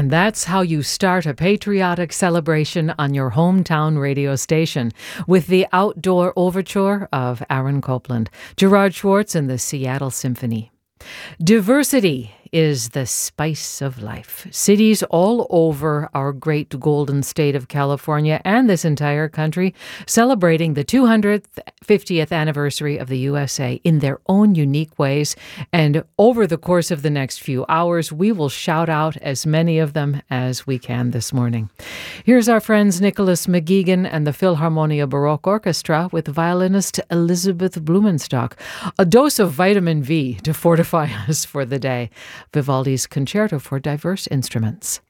And that's how you start a patriotic celebration on your hometown radio station with the Outdoor Overture of Aaron Copland, Gerard Schwartz and the Seattle Symphony. Diversity is the spice of life. Cities all over our great golden state of California and this entire country celebrating the 250th anniversary of the USA in their own unique ways. And over the course of the next few hours, we will shout out as many of them as we can this morning. Here's our friends Nicholas McGeegan and the Philharmonia Baroque Orchestra with violinist Elizabeth Blumenstock. A dose of vitamin V to fortify us for the day. Vivaldi's Concerto for Diverse Instruments.